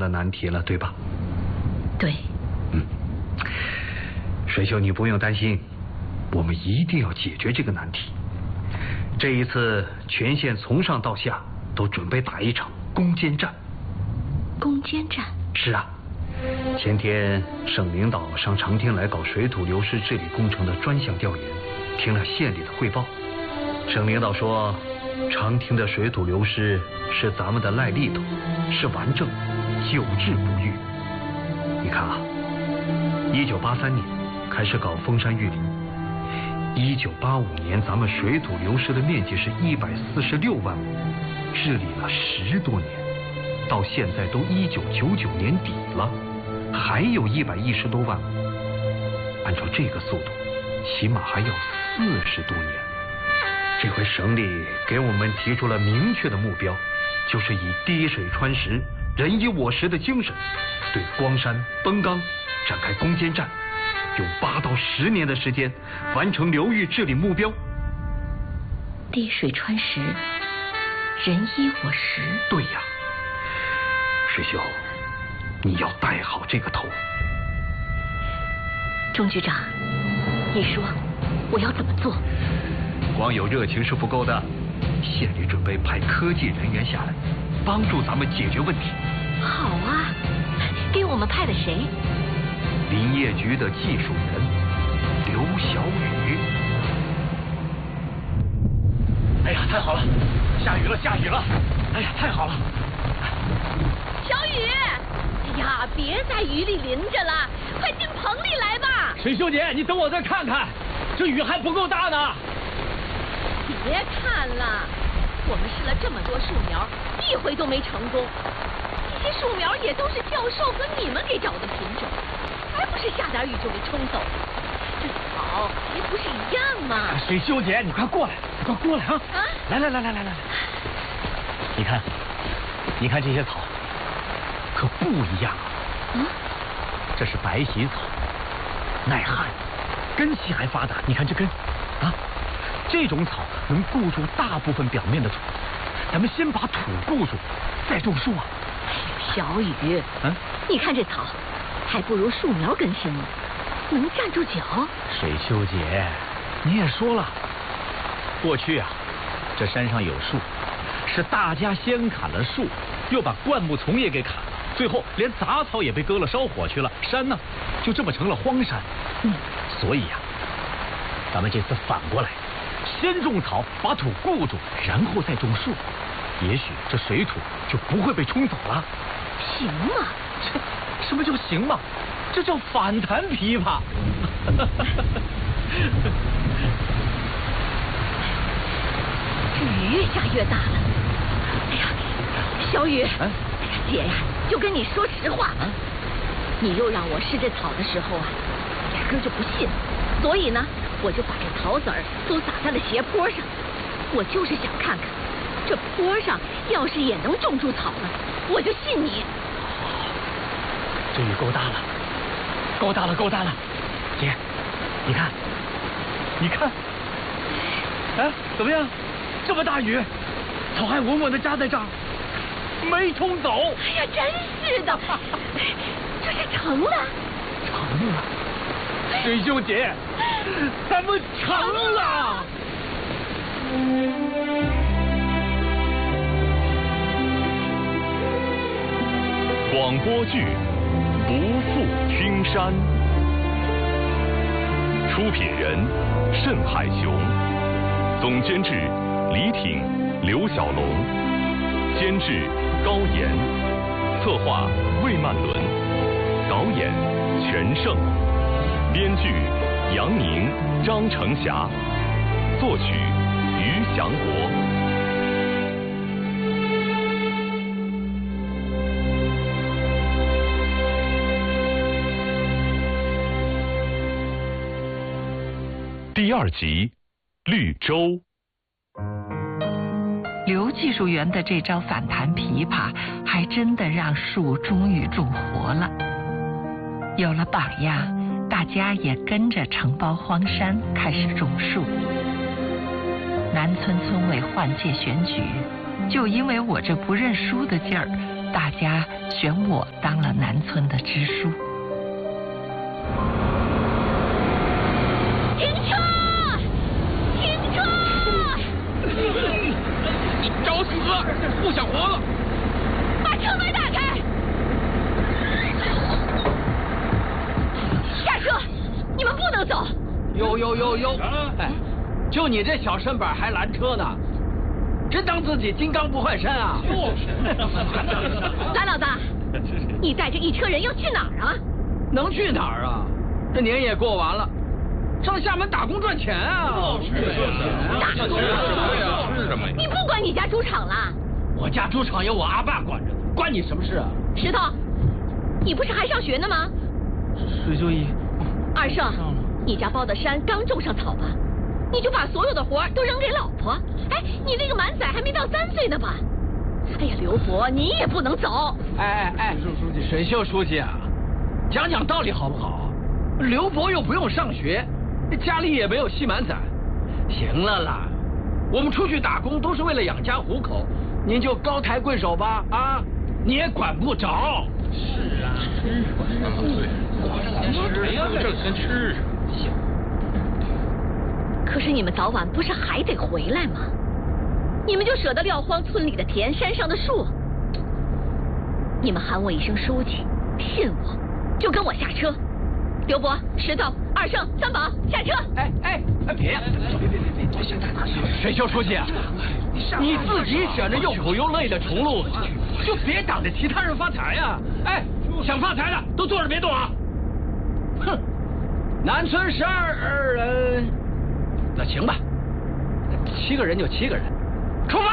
的难题了，对吧？ 对。 水秀，你不用担心，我们一定要解决这个难题。这一次，全县从上到下都准备打一场攻坚战。 攻坚战？ 是啊，前天省领导上长汀来搞水土流失治理工程的专项调研，听了县里的汇报。省领导说，长汀的水土流失是咱们的赖痢头，是顽症，久治不愈。你看啊，1983年开始搞封山育林，1985年咱们水土流失的面积是146万亩，治理了10多年，到现在都1999年底了，还有110多万亩。按照这个速度，起码还要40多年。这回省里给我们提出了明确的目标，就是以滴水穿石、人以我实的精神，对光山、崩冈展开攻坚战，用8到10年的时间完成流域治理目标。 滴水穿石，人以我实。 对呀，水秀，你要带好这个头。 钟局长，你说我要怎么做？ 光有热情是不够的，县里准备派科技人员下来，帮助咱们解决问题。 好啊，给我们派了谁？ 林业局的技术员刘小雨。 哎呀，太好了，下雨了，下雨了！哎呀，太好了！ 小雨，哎呀，别在雨里淋着了，快进棚里来吧。 水秀姐，你等我再看看，这雨还不够大呢。 别看了，我们试了这么多树苗，一回都没成功。这些树苗也都是教授和你们给找的品种，还不是下点雨就给冲走了。这草也不是一样吗？ 水秀姐，你快过来，快过来啊！来，你看这些草，可不一样啊。这是白喜草，耐旱，根系还发达。你看这根，这种草能固住大部分表面的土。咱们先把土固住，再种树啊。 小雨，你看这草，还不如树苗根深呢，能站住脚。 水秀姐，你也说了，过去啊，这山上有树，是大家先砍了树，又把灌木丛也给砍了，最后连杂草也被割了烧火去了，山呢就这么成了荒山。所以呀，咱们这次反过来，先种草，把土固住，然后再种树，也许这水土就不会被冲走了。 行吗？ 这什么叫行吗？这叫反弹琵琶。 这雨越下越大了。哎呀，小雨，姐呀，就跟你说实话，你又让我试这草的时候啊，压根就不信，所以呢，我就把这草籽儿都撒在了斜坡上，我就是想看看，这坡上要是也能种出草了，我就信你。 这雨够大了，够大了，够大了，姐，你看，怎么样？这么大雨，草还稳稳地扎在这儿，没冲走。 哎呀，真是的，这是成了， 成了，水秀姐，咱们成了。 广播剧《不负青山》，出品人慎海雄，总监制李挺、刘小龙，监制高岩，策划魏曼伦，导演全胜，编剧杨宁、张成霞，作曲于祥国。第2集，绿洲。 刘技术员的这招反弹琵琶，还真的让树终于种活了。有了榜样，大家也跟着承包荒山，开始种树。南村村委换届选举，就因为我这不认输的劲儿， 大家选我当了南村的支书。 停车！停车！ 你找死！不想活了！ 把车门打开！下车！你们不能走！ 哟！哎，就你这小身板还拦车呢？真当自己金刚不坏身啊？ 蓝老大，你带着一车人要去哪儿啊？ 能去哪儿啊？这年也过完了，上厦门打工赚钱啊！ 打工？你不管你家猪场了？ 我家猪场有我阿爸管着，关你什么事啊？ 石头，你不是还上学呢吗？ 水就一。 二胜，你家包的山刚种上草吧？你就把所有的活都扔给老婆？哎，你那个满仔还没到3岁呢吧？哎呀，刘伯，你也不能走。 哎，水秀书记啊，讲讲道理好不好？刘伯又不用上学，家里也没有戏满仔。行了啦，我们出去打工都是为了养家糊口，您就高抬贵手吧啊！你也管不着。 是啊，对，挣钱吃。 可是你们早晚不是还得回来吗？你们就舍得撂荒村里的田、山上的树？你们喊我一声书记，信我，就跟我下车。刘伯、石头、二胜、三宝，下车！ 别！水秀书记啊，你自己选着又苦又累的重路，就别挡着其他人发财呀！哎，想发财的都坐着别动啊！哼，南村12人，那行吧，7个人就7个人，出发。